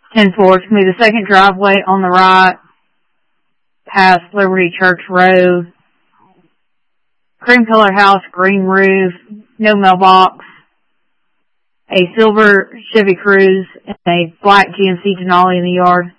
10-4. It's going to be the second driveway on the right, past Liberty Church Road. Cream color house, green roof, no mailbox. A silver Chevy Cruze and a black GMC Denali in the yard.